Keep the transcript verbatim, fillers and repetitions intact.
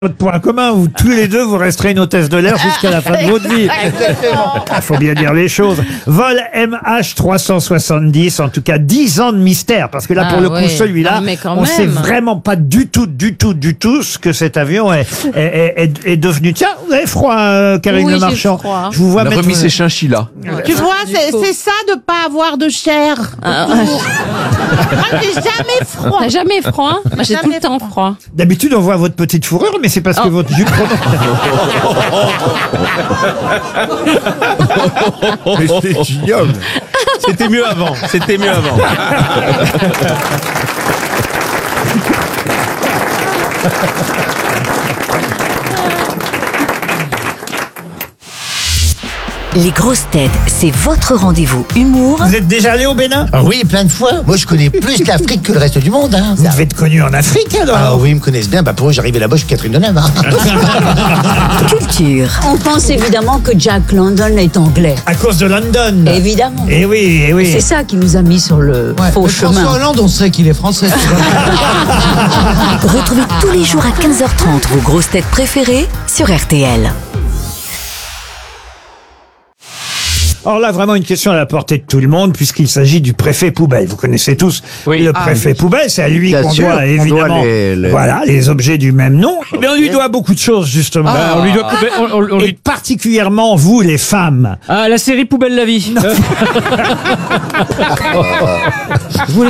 Votre point commun, vous tous les deux, vous resterez une hôtesse de l'air jusqu'à la fin de votre vie. Il faut bien dire les choses. Vol M H trois cent soixante-dix, en tout cas dix ans de mystère, parce que là, Ah pour le ouais. coup, celui-là, Non, mais quand on sait même. vraiment pas du tout, du tout, du tout ce que cet avion est, est, est, est- est devenu. Tiens, vous avez froid, euh, Karine Oui, Le j'ai Marchand. froid. Je vous vois On a mettre... remis ses chinchillas. Tu vois, c'est c'est ça de pas avoir de chair. Ah, Moi, j'ai jamais froid. T'as jamais froid? Moi, j'ai tout Jamais le temps froid. D'habitude, on voit votre petite fourrure, mais c'est parce que Oh. votre jupe... Mais c'est ignoble. C'était mieux avant. C'était mieux avant. Les grosses têtes, c'est votre rendez-vous humour Vous êtes déjà allé au Bénin? Ah oui, plein de fois. Moi, je connais plus l'Afrique que le reste du monde. Hein. Vous devez être connu en Afrique, alors. Ah oui, ils me connaissent bien. Bah, pour eux, j'arrivais là-bas, je suis Catherine Deneuve. Hein. culture. On pense évidemment que Jack London est anglais. À cause de London. Évidemment. Eh oui, eh oui. C'est ça qui nous a mis sur le faux chemin. Hollande, on sait qu'il est français. Retrouvez tous les jours à quinze heures trente vos grosses têtes préférées sur R T L. Or là, vraiment une question à la portée de tout le monde, puisqu'il s'agit du préfet poubelle. Vous connaissez tous Oui. le Ah, préfet poubelle, c'est à lui Bien qu'on sûr, doit qu'on évidemment doit les- les- voilà, les objets du même nom. Mais on lui doit beaucoup de choses, justement. Bah, on lui doit poubelle- on- on- on Et lui- particulièrement vous, les femmes. Ah, la série Poubelle la vie. Euh, je voulais